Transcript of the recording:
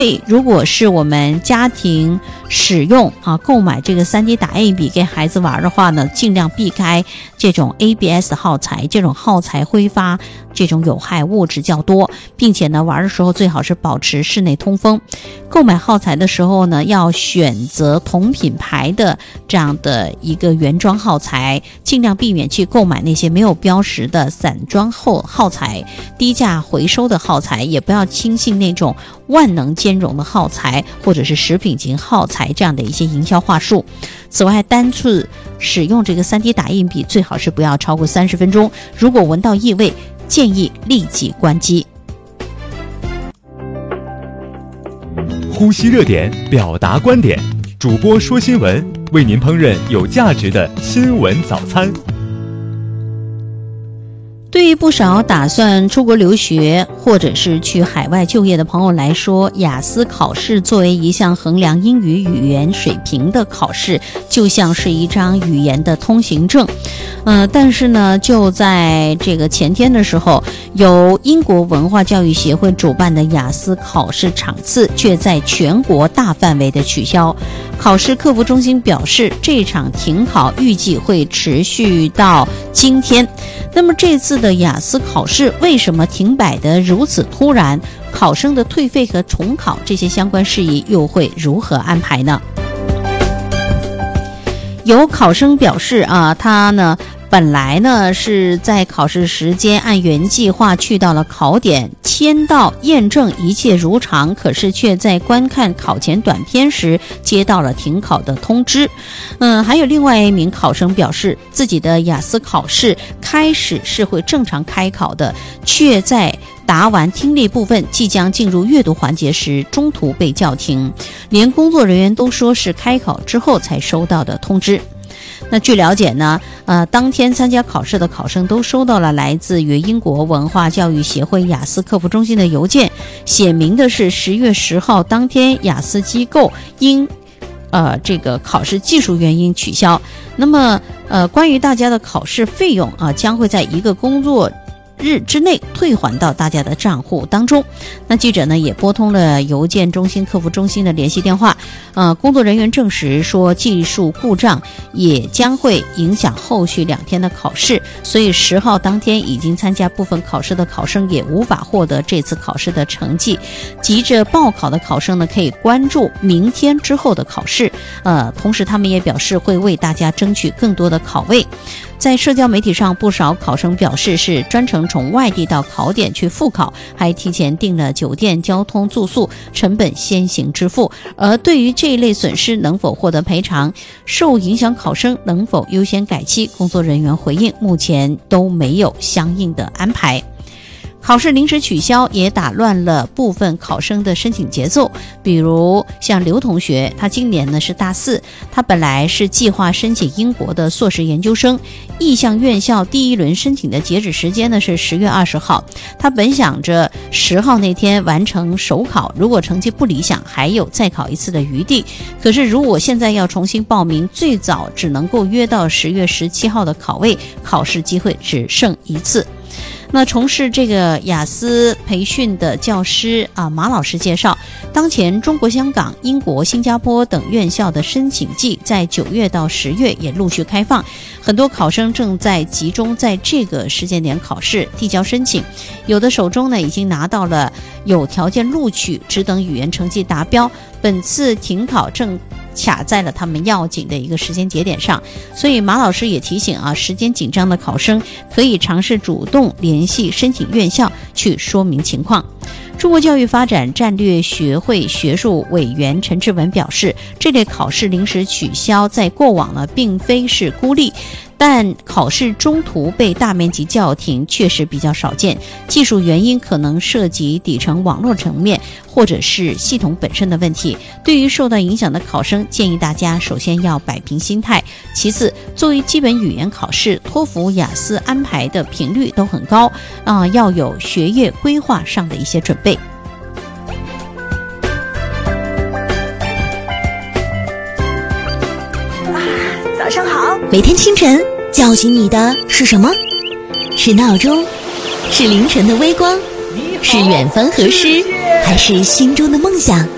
如果是我们家庭使用购买这个 3D 打印笔给孩子玩的话呢，尽量避开这种 ABS 耗材，这种耗材挥发这种有害物质较多，并且呢玩的时候最好是保持室内通风。购买耗材的时候呢，要选择同品牌的这样的一个原装耗材，尽量避免去购买那些没有标识的散装耗材，低价回收的耗材，也不要轻信那种万能兼容的耗材或者是食品型耗材这样的一些营销话术。此外，单次使用这个 3D 打印笔最好是不要超过30分钟，如果闻到异味，建议立即关机。 呼吸热点，表达观点，主播说新闻，为您烹饪有价值的新闻早餐。 对于不少打算出国留学或者是去海外就业的朋友来说，雅思考试作为一项衡量英语语言水平的考试，就像是一张语言的通行证。但是呢，就在这个前天的时候，由英国文化教育协会主办的雅思考试场次却在全国大范围的取消。考试客服中心表示，这场停考预计会持续到今天。那么这次的雅思考试为什么停摆得如此突然？考生的退费和重考这些相关事宜又会如何安排呢？有考生表示他呢本来呢是在考试时间按原计划去到了考点，签到验证一切如常，可是却在观看考前短片时接到了停考的通知。还有另外一名考生表示，自己的雅思考试开始是会正常开考的，却在答完听力部分即将进入阅读环节时中途被叫停，连工作人员都说是开考之后才收到的通知。那据了解呢，当天参加考试的考生都收到了来自于英国文化教育协会雅思客服中心的邮件，写明的是10月10号当天雅思机构因这个考试技术原因取消。那么关于大家的考试费用将会在1个工作日之内退还到大家的账户当中。那记者呢也拨通了邮件中心客服中心的联系电话，工作人员证实说技术故障也将会影响后续2天的考试，所以10号当天已经参加部分考试的考生也无法获得这次考试的成绩。急着报考的考生呢可以关注明天之后的考试，同时他们也表示会为大家争取更多的考位。在社交媒体上，不少考生表示是专程从外地到考点去复考，还提前订了酒店、交通、住宿，成本先行支付。而对于这一类损失能否获得赔偿，受影响考生能否优先改期，工作人员回应目前都没有相应的安排。考试临时取消也打乱了部分考生的申请节奏，比如像刘同学，他今年呢是大4，他本来是计划申请英国的硕士研究生，意向院校第1轮申请的截止时间呢是10月20号，他本想着10号那天完成首考，如果成绩不理想还有再考一次的余地，可是如果现在要重新报名，最早只能够约到10月17号的考位，考试机会只剩1次。那从事这个雅思培训的教师马老师介绍，当前中国香港、英国、新加坡等院校的申请季在9月到10月也陆续开放，很多考生正在集中在这个时间点考试递交申请，有的手中呢已经拿到了有条件录取，只等语言成绩达标，本次停考正卡在了他们要紧的一个时间节点上。所以马老师也提醒时间紧张的考生可以尝试主动联系申请院校去说明情况。中国教育发展战略学会学术委员陈志文表示，这类考试临时取消在过往呢并非是孤立，但考试中途被大面积叫停确实比较少见，技术原因可能涉及底层网络层面或者是系统本身的问题。对于受到影响的考生，建议大家首先要摆平心态，其次作为基本语言考试，托福、雅思安排的频率都很高，要有学业规划上的一些准备。 早上好。每天清晨叫醒你的是什么？是闹钟？是凌晨的微光？是远方和诗？还是心中的梦想？